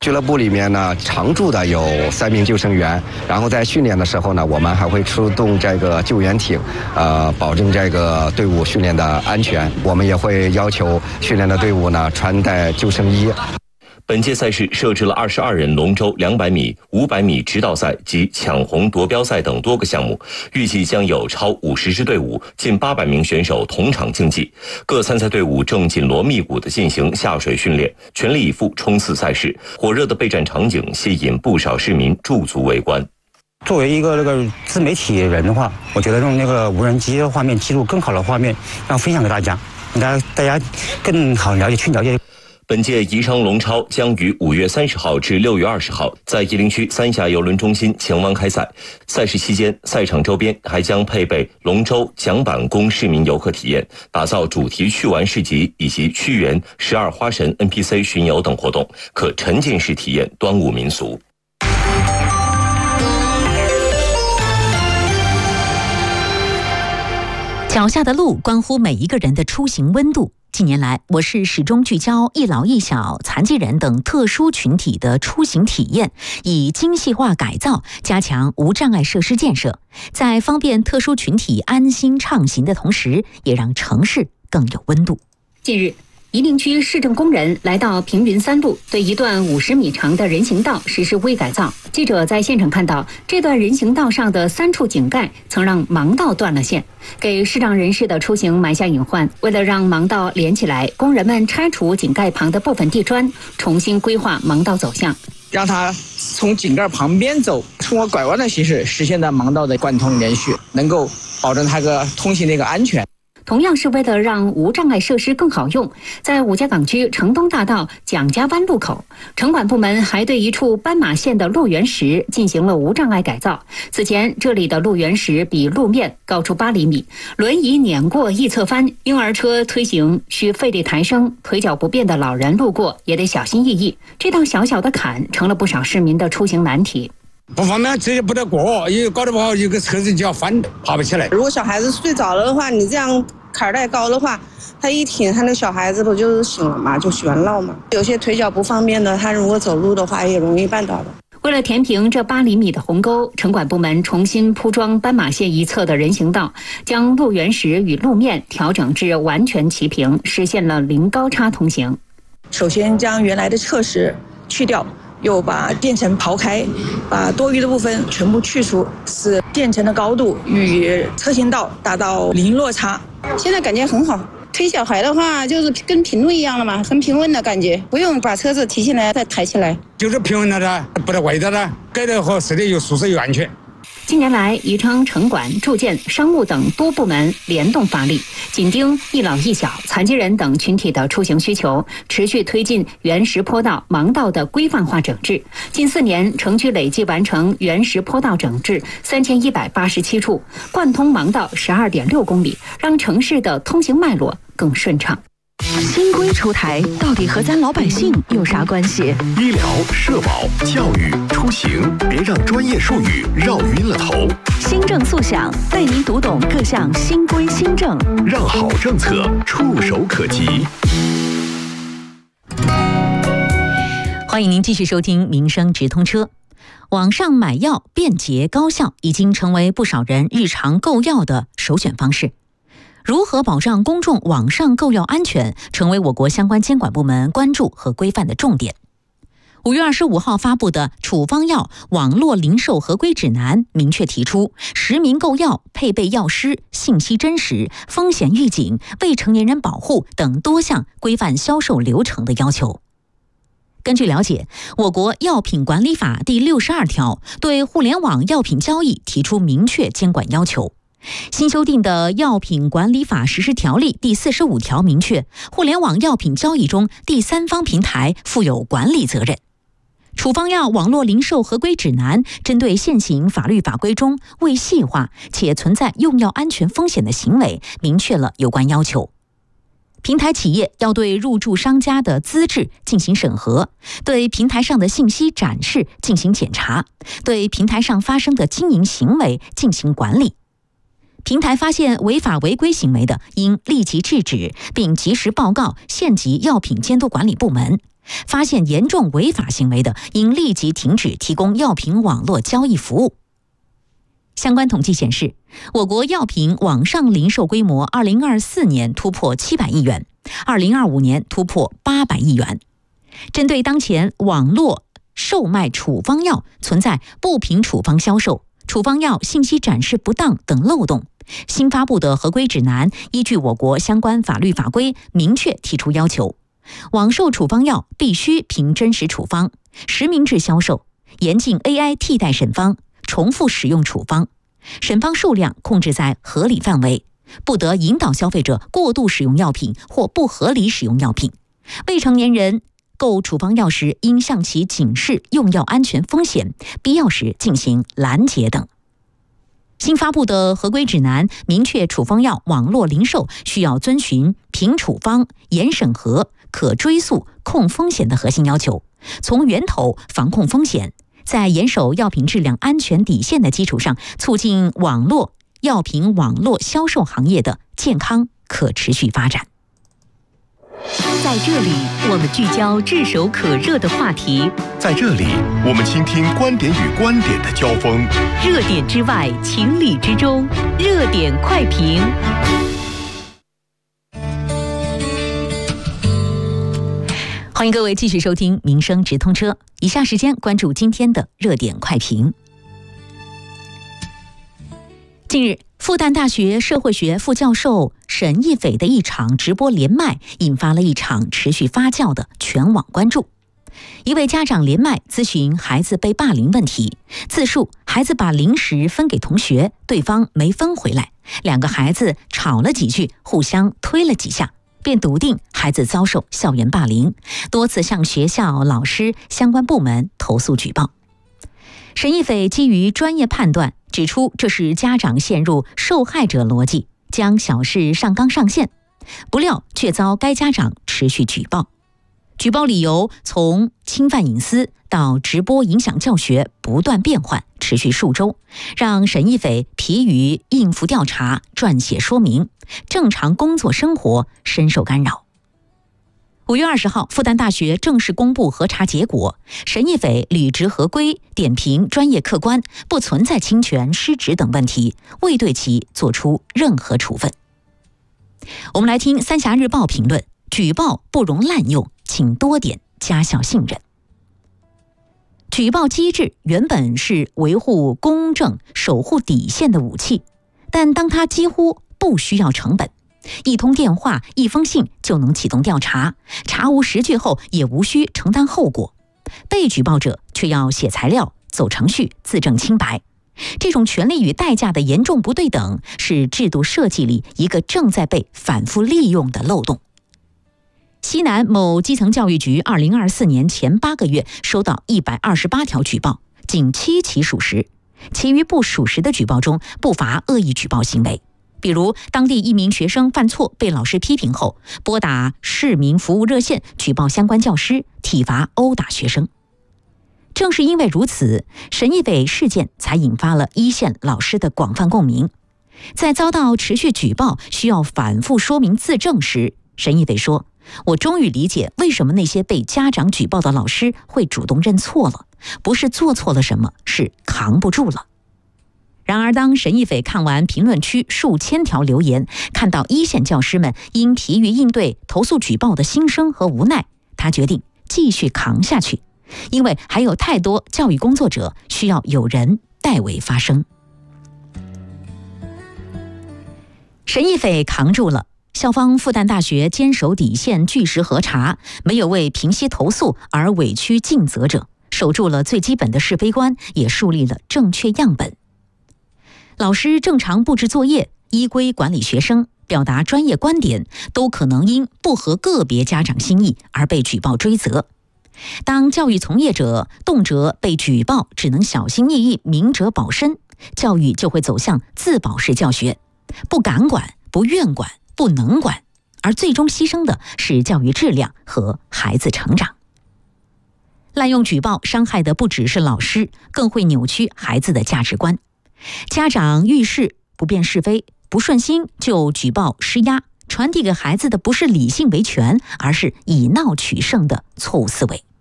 俱乐部里面呢，常驻的有3名救生员，然后在训练的时候呢，我们还会出动这个救援艇，保证这个队伍训练的安全。我们也会要求训练的队伍呢穿戴救生衣。 本届赛事设置了22人龙舟200米、500米直道赛及抢红夺标赛等多个项目，预计将有超50支队伍、近800名选手同场竞技。各参赛队伍正紧锣密鼓地进行下水训练，全力以赴冲刺赛事。火热的备战场景吸引不少市民驻足围观。 作为一个自媒体人的话，我觉得用无人机的画面记录更好的画面，让分享给大家，让大家更好了解。 本届宜昌龙超将于5月30号至6月20号在颐陵区三峡邮轮中心前湾开赛。赛事期间，赛场周边还将配备龙舟桨板供市民游客体验，打造主题趣玩市集以及屈原、12花神 NPC 巡游等活动，可沉浸式体验端午民俗。 脚下的路关乎每一个人的出行温度。近年来，我市始终聚焦一老一小、残疾人等特殊群体的出行体验，以精细化改造加强无障碍设施建设，在方便特殊群体安心畅行的同时，也让城市更有温度。 近日，颐陵区市政工人来到平云3路，对一段50米长的人行道实施微改造。记者在现场看到，这段人行道上的3处井盖曾让盲道断了线，给视障人士的出行埋下隐患。为了让盲道连起来，工人们拆除井盖旁的部分地砖，重新规划盲道走向， 让它从井盖旁边走，通过拐弯的形式实现的盲道的贯通连续，能够保证它个通行的一个安全。 同样是为了让无障碍设施更好用，在五家港区城东大道蒋家湾路口，城管部门还对一处斑马线的路缘石进行了无障碍改造。此前，这里的路缘石比路面高出8厘米，轮椅碾过易侧翻，婴儿车推行需费力抬升，腿脚不便的老人路过也得小心翼翼。这道小小的坎成了不少市民的出行难题。 不方便，直接不得过，因为搞得不好，有个车子就要翻，爬不起来。 如果小孩子睡着了的话，你这样坎儿太高的话，他一挺，他那小孩子不就醒了嘛，就旋绕嘛。有些腿脚不方便的，他如果走路的话，也容易绊倒的。 为了填平这8厘米的鸿沟，城管部门重新铺装斑马线一侧的人行道，将路缘石与路面调整至完全齐平，实现了零高差通行。 首先将原来的侧石去掉，又把垫层刨开，把多余的部分全部去除，使垫层的高度与车行道达到零落差。现在感觉很好，推小孩的话就是跟平路一样了嘛，很平稳的感觉，不用把车子提起来再抬起来， 就是平稳了的，不得歪的了，改得合适的又舒适又安全。 近年来，宜昌城管、住建、商务等多部门联动发力，紧盯一老一小、残疾人等群体的出行需求，持续推进原石坡道、盲道的规范化整治。近4年，城区累计完成原石坡道整治3187处，贯通盲道12.6公里，让城市的通行脉络更顺畅。 新规出台，到底和咱老百姓有啥关系？ 医疗、社保、教育、出行，别让专业术语绕晕了头。 新政速享，带您读懂各项新规新政， 让好政策触手可及。 欢迎您继续收听《民生直通车》。网上买药便捷高效，已经成为不少人日常购药的首选方式。如何保障公众网上购药安全，成为我国相关监管部门关注和规范的重点。5月25号发布的《处方药网络零售合规指南》明确提出，实名购药、配备药师、信息真实、风险预警、未成年人保护等多项规范销售流程的要求。根据了解，我国药品管理法第62条对互联网药品交易提出明确监管要求。新修订的药品管理法实施条例第45条明确，互联网药品交易中第三方平台负有管理责任。处方药网络零售合规指南针对现行法律法规中未细化且存在用药安全风险的行为，明确了有关要求。平台企业要对入驻商家的资质进行审核，对平台上的信息展示进行检查，对平台上发生的经营行为进行管理。平台发现违法违规行为的，应立即制止，并及时报告县级药品监督管理部门。 发现严重违法行为的，应立即停止提供药品网络交易服务。相关统计显示，我国药品网上零售规模2024年突破700亿元，2025年突破800亿元。针对当前网络售卖处方药存在不凭处方销售、处方药信息展示不当等漏洞，新发布的合规指南依据我国相关法律法规明确提出要求，网售处方药必须凭真实处方、实名制销售，严禁 AI 替代审方、重复使用处方，审方数量控制在合理范围，不得引导消费者过度使用药品或不合理使用药品。未成年人购处方药时，应向其警示用药安全风险，必要时进行拦截等。新发布的合规指南明确，处方药网络零售需要遵循凭处方、严审核、可追溯、控风险的核心要求，从源头防控风险，在严守药品质量安全底线的基础上，促进药品网络销售行业的健康可持续发展。 在这里，我们聚焦炙手可热的话题； 在这里，我们倾听观点与观点的交锋。 热点之外，情理之中，热点快评。 欢迎各位继续收听《民生直通车》，以下时间关注今天的热点快评。近日，复旦大学社会学副教授沈一斐的一场直播连麦，引发了一场持续发酵的全网关注。一位家长连麦咨询孩子被霸凌问题，自述孩子把零食分给同学，对方没分回来，两个孩子吵了几句，互相推了几下，便笃定孩子遭受校园霸凌，多次向学校、老师、相关部门投诉举报。沈一斐基于专业判断，指出这是家长陷入受害者逻辑，将小事上纲上线，不料却遭该家长持续举报。举报理由从侵犯隐私到直播影响教学不断变换，持续数周，让沈一斐疲于应付调查、撰写说明，正常工作生活深受干扰。5月20号，复旦大学正式公布核查结果，沈一斐履职合规，点评专业客观，不存在侵权、失职等问题，未对其作出任何处分。我们来听三峡日报评论：举报不容滥用，请多点家校信任。举报机制原本是维护公正、守护底线的武器，但当它几乎不需要成本，一通电话、一封信就能启动调查，查无实据后也无需承担后果，被举报者却要写材料、走程序、自证清白。这种权利与代价的严重不对等，是制度设计里一个正在被反复利用的漏洞。西南某基层教育局2024年前8个月收到128条举报，仅7起属实，其余不属实的举报中不乏恶意举报行为。比如，当地一名学生犯错被老师批评后，拨打市民服务热线举报相关教师体罚殴打学生。正是因为如此，沈一斐事件才引发了一线老师的广泛共鸣。在遭到持续举报、需要反复说明自证时，沈一斐说：“我终于理解为什么那些被家长举报的老师会主动认错了，不是做错了什么，是扛不住了。”然而，当沈一斐看完评论区数千条留言，看到一线教师们因疲于应对投诉举报的心声和无奈，他决定继续扛下去，因为还有太多教育工作者需要有人代为发声。沈一斐扛住了，校方复旦大学坚守底线，据实核查，没有为平息投诉而委屈尽责者，守住了最基本的是非观，也树立了正确样本。老师正常布置作业、依规管理学生、表达专业观点，都可能因不合个别家长心意而被举报追责。当教育从业者动辄被举报，只能小心翼翼、明哲保身，教育就会走向自保式教学，不敢管、不愿管、不能管，而最终牺牲的是教育质量和孩子成长。滥用举报伤害的不只是老师，更会扭曲孩子的价值观。家长遇事不辨是非，不顺心就举报施压， 传递给孩子的不是理性维权，而是以闹取胜的错误思维。